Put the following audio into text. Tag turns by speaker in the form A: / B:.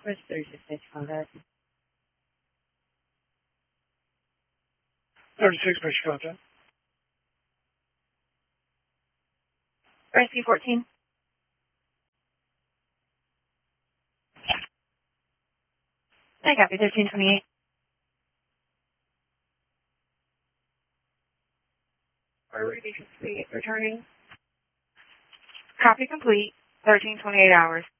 A: Where's 36 base contact?
B: 36 base contact.
A: Rescue 14. I copy 1328.
C: Returning.
A: Copy complete. 1328 hours.